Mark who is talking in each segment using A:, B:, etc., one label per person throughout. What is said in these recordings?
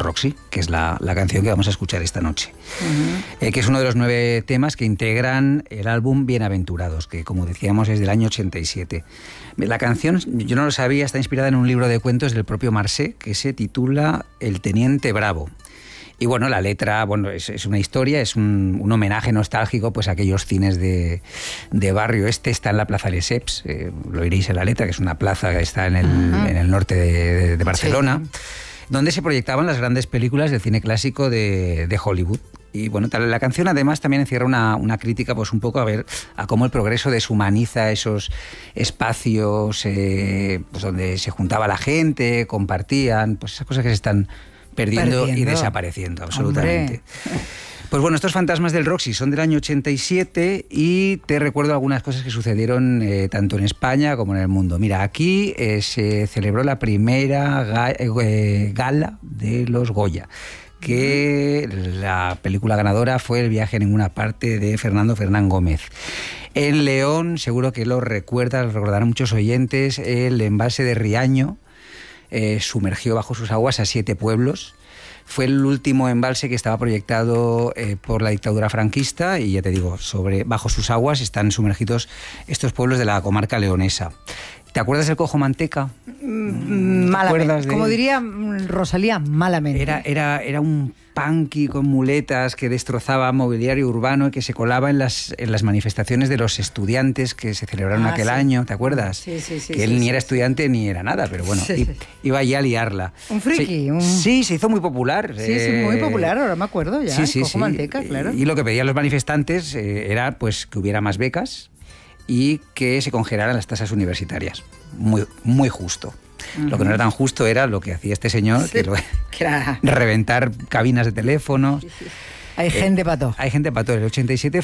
A: Roxy, que es la canción que vamos a escuchar esta noche. Que es uno de los 9 temas que integran el álbum Bienaventurados, que como decíamos es del año 87. La canción, yo no lo sabía, está inspirada en un libro de cuentos del propio Marcé que se titula El Teniente Bravo. Y bueno, la letra, bueno, es una historia, es un homenaje nostálgico pues a aquellos cines de barrio. Está en la Plaza Lesseps, lo oiréis en la letra, que es una plaza que está en el norte de Barcelona, sí, donde se proyectaban las grandes películas del cine clásico de Hollywood. Y bueno, la canción además también encierra una crítica pues un poco a cómo el progreso deshumaniza esos espacios pues donde se juntaba la gente, compartían, pues esas cosas que se están perdiendo y desapareciendo, absolutamente. Hombre. Pues bueno, estos fantasmas del Roxy son del año 87 y te recuerdo algunas cosas que sucedieron tanto en España como en el mundo. Mira, aquí se celebró la primera gala de los Goya, que la película ganadora fue El viaje a ninguna parte de Fernando Fernán Gómez. En León, seguro que lo recordarán muchos oyentes, el embalse de Riaño sumergió bajo sus aguas a 7 pueblos. Fue el último embalse que estaba proyectado por la dictadura franquista y ya te digo, bajo sus aguas están sumergidos estos pueblos de la comarca leonesa. ¿Te acuerdas del Cojo Manteca?
B: Malamente. Como diría Rosalía, malamente.
A: Era un punky con muletas que destrozaba mobiliario urbano y que se colaba en las manifestaciones de los estudiantes que se celebraron aquel año, ¿te acuerdas?
B: Sí.
A: Que él ni era estudiante ni era nada, pero bueno, iba allí a liarla.
B: Un friki.
A: Sí, se hizo muy popular.
B: Sí, muy popular, ahora me acuerdo ya. Cojo Manteca, claro.
A: Y lo que pedían los manifestantes era pues que hubiera más becas y que se congelaran las tasas universitarias. Muy, muy justo. Lo que no era tan justo era lo que hacía este señor, que era reventar cabinas de teléfono.
B: Sí. Hay gente para todo.
A: Hay gente para todo. El 87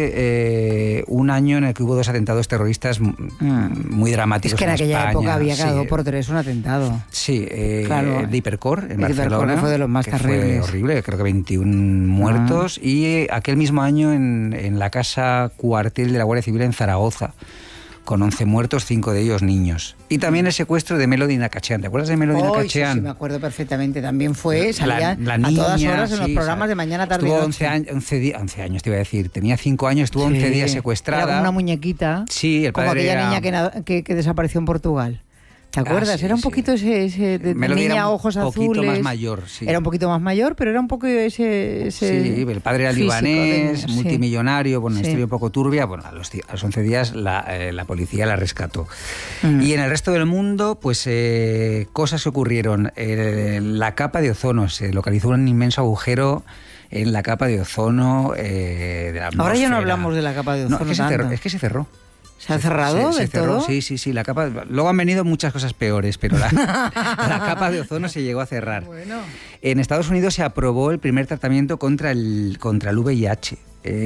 A: fue un año en el que hubo 2 atentados terroristas muy dramáticos.
B: Es que en aquella
A: España.
B: época había cada 2 por 3 un atentado.
A: Sí,
B: claro.
A: El de Hipercor en Barcelona.
B: Fue de los más terribles.
A: Fue horrible, creo que 21 muertos. Y aquel mismo año en la casa cuartel de la Guardia Civil en Zaragoza, con 11 muertos, 5 de ellos niños. Y también el secuestro de Melody Nakachean. ¿Te acuerdas de Melody Nakachean?
B: Sí, me acuerdo perfectamente. También salía
A: la niña,
B: a todas horas en los programas de mañana, tarde y noche.
A: Estuvo 11 años, te iba a decir. Tenía 5 años, estuvo 11 días secuestrada.
B: Era como una muñequita.
A: Sí, el padre
B: como aquella niña que desapareció en Portugal. ¿Te acuerdas?
A: Sí,
B: era un poquito ese de niña, ojos azules.
A: Era un poquito más mayor, sí.
B: Era un poquito más mayor, pero era un poco ese
A: sí, el padre era libanés, multimillonario, una historia un poco turbia. Bueno, a los 11 días la policía la rescató. Y en el resto del mundo, pues cosas ocurrieron. La capa de ozono, se localizó un inmenso agujero en la capa de ozono de la atmósfera.
B: Ahora ya no hablamos de la capa de ozono.
A: Es que se cerró.
B: ¿Se ha cerrado
A: se cerró,
B: todo?
A: Sí, la capa. Luego han venido muchas cosas peores, pero la capa de ozono se llegó a cerrar.
B: Bueno.
A: En Estados Unidos se aprobó el primer tratamiento contra el VIH.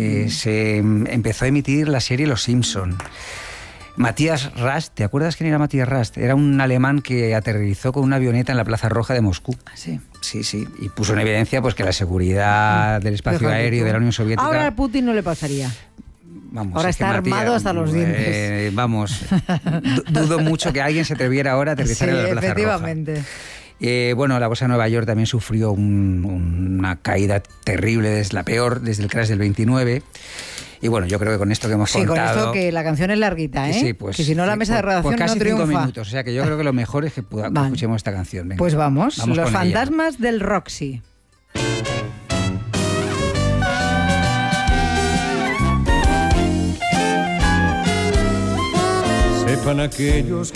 A: Se empezó a emitir la serie Los Simpson. Matías Rast, ¿te acuerdas quién era Matías Rast? Era un alemán que aterrizó con una avioneta en la Plaza Roja de Moscú.
B: Sí.
A: Sí, y puso en evidencia pues que la seguridad del espacio aéreo de la Unión Soviética...
B: Ahora a Putin no le pasaría.
A: Vamos,
B: ahora está armado hasta los dientes.
A: Dudo mucho que alguien se atreviera ahora a aterrizar en la Plaza
B: efectivamente.
A: Roja. Bueno, la bolsa de Nueva York también sufrió una caída terrible, la peor desde el crash del 29. Y bueno, yo creo que con esto que hemos contado...
B: Sí, con esto que la canción es larguita, ¿eh?
A: Sí, pues,
B: que si no la mesa de redacción
A: casi
B: no triunfa.
A: 5 minutos, o sea que yo creo que lo mejor es que escuchemos esta canción. Venga,
B: pues vamos Los fantasmas
A: ella.
B: del Roxy.
C: Sepan aquellos